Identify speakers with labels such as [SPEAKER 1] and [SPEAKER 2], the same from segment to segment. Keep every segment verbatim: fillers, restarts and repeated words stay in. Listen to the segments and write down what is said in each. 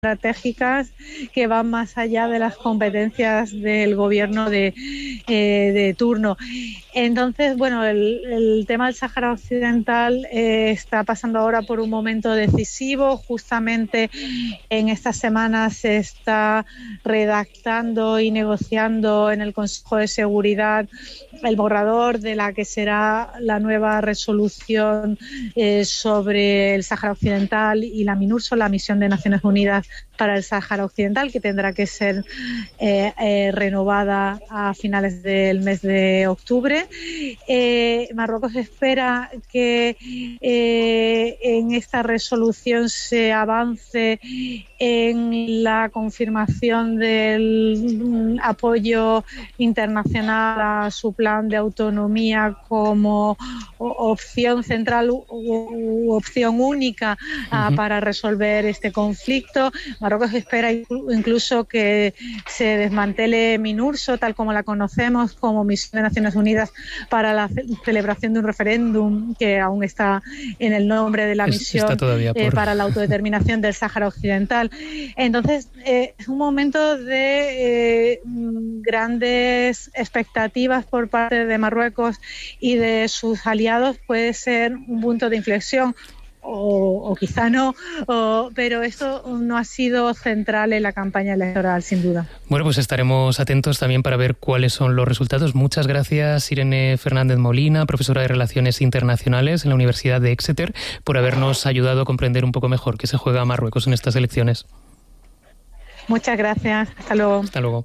[SPEAKER 1] estratégicas que van más allá de las competencias del gobierno de, eh, de turno. Entonces, bueno, el, el tema del Sáhara Occidental eh, está pasando ahora por un momento decisivo. Justamente en estas semanas se está redactando y negociando en el Consejo de Seguridad el borrador de la que será la nueva resolución eh, sobre el Sáhara Occidental y la MINURSO, la Misión de Naciones Unidas para el Sáhara Occidental, que tendrá que ser eh, eh, renovada a finales del mes de octubre. Eh, Marruecos espera que eh, en esta resolución se avance en la confirmación del apoyo internacional a su plan de autonomía como opción central u, u opción única uh, para resolver este conflicto. Marruecos espera incluso que se desmantele MINURSO, tal como la conocemos, como Misión de Naciones Unidas para la celebración de un referéndum que aún está en el nombre de la es, misión por... eh, para la autodeterminación del Sáhara Occidental. Entonces, eh, es un momento de eh, grandes expectativas por parte de Marruecos y de sus aliados. Puede ser un punto de inflexión. O, o quizá no, o, pero esto no ha sido central en la campaña electoral, sin duda.
[SPEAKER 2] Bueno, pues estaremos atentos también para ver cuáles son los resultados. Muchas gracias, Irene Fernández Molina, profesora de Relaciones Internacionales en la Universidad de Exeter, por habernos ayudado a comprender un poco mejor qué se juega a Marruecos en estas elecciones.
[SPEAKER 1] Muchas gracias. Hasta luego.
[SPEAKER 2] Hasta luego.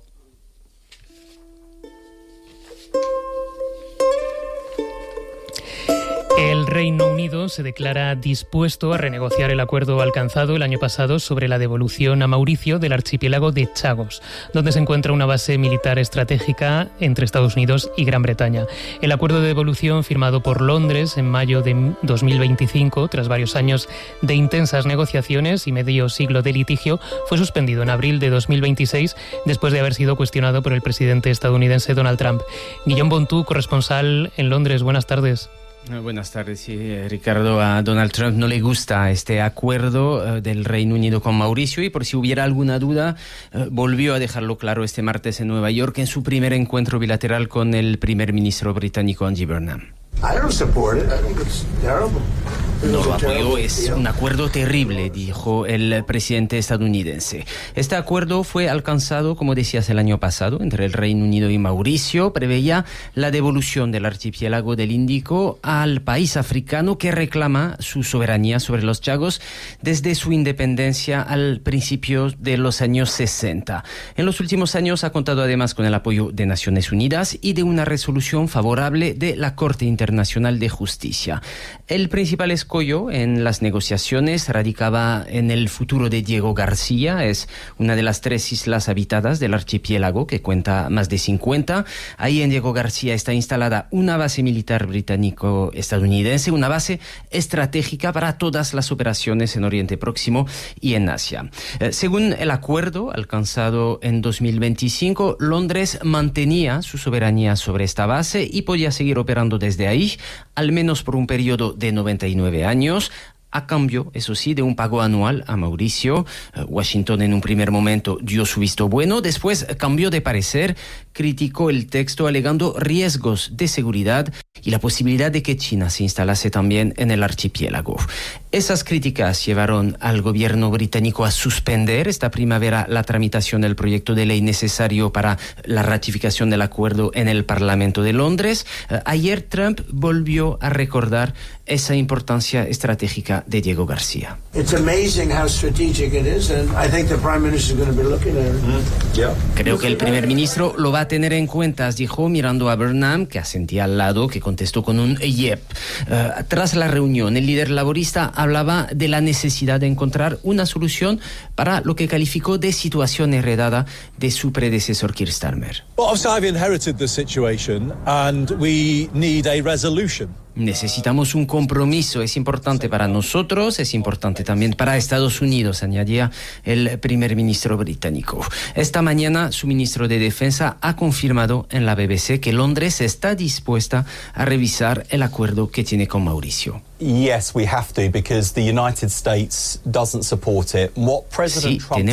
[SPEAKER 2] El Reino Unido se declara dispuesto a renegociar el acuerdo alcanzado el año pasado sobre la devolución a Mauricio del archipiélago de Chagos, donde se encuentra una base militar estratégica entre Estados Unidos y Gran Bretaña. El acuerdo de devolución, firmado por Londres en mayo de dos mil veinticinco, tras varios años de intensas negociaciones y medio siglo de litigio, fue suspendido en abril de dos mil veintiséis después de haber sido cuestionado por el presidente estadounidense Donald Trump. Guillaume Bontú, corresponsal en Londres, buenas tardes.
[SPEAKER 3] Buenas tardes, sí, Ricardo. A Donald Trump no le gusta este acuerdo uh, del Reino Unido con Mauricio y por si hubiera alguna duda, uh, volvió a dejarlo claro este martes en Nueva York en su primer encuentro bilateral con el primer ministro británico Andy Burnham.
[SPEAKER 4] I don't support it. I think it's terrible.
[SPEAKER 3] No lo apoyó, es un acuerdo terrible, dijo el presidente estadounidense. Este acuerdo fue alcanzado, como decías, el año pasado entre el Reino Unido y Mauricio. Preveía la devolución del archipiélago del Índico al país africano que reclama su soberanía sobre los Chagos desde su independencia al principio de los años sesenta. En los últimos años ha contado además con el apoyo de Naciones Unidas y de una resolución favorable de la Corte Internacional de Justicia. El principal escollo en las negociaciones radicaba en el futuro de Diego García. Es una de las tres islas habitadas del archipiélago que cuenta más de cincuenta. Ahí en Diego García está instalada una base militar británico-estadounidense, una base estratégica para todas las operaciones en Oriente Próximo y en Asia. Eh, según el acuerdo alcanzado en dos mil veinticinco, Londres mantenía su soberanía sobre esta base y podía seguir operando desde ahí, al menos por un periodo de noventa y nueve años, a cambio, eso sí, de un pago anual a Mauricio. Washington en un primer momento dio su visto bueno, después cambió de parecer, criticó el texto alegando riesgos de seguridad y la posibilidad de que China se instalase también en el archipiélago. Esas críticas llevaron al gobierno británico a suspender esta primavera la tramitación del proyecto de ley necesario para la ratificación del acuerdo en el Parlamento de Londres. Ayer Trump volvió a recordar esa importancia estratégica de Diego García. Creo que el primer ministro lo va a tener en cuenta, dijo mirando a Burnham, que asentía al lado, que contestó con un yep. Uh, tras la reunión, el líder laborista hablaba de la necesidad de encontrar una solución para lo que calificó de situación heredada de su predecesor Keir Starmer.
[SPEAKER 5] Well, obviously I've inherited the situation and we need a resolution.
[SPEAKER 3] Necesitamos un compromiso, es importante para nosotros, es importante también para Estados Unidos, añadía el primer ministro británico. Esta mañana su ministro de Defensa ha confirmado en la B B C que Londres está dispuesta a revisar el acuerdo que tiene con Mauricio.
[SPEAKER 6] Yes, we have to because the United States doesn't support it. What President
[SPEAKER 3] Sí,
[SPEAKER 6] Trump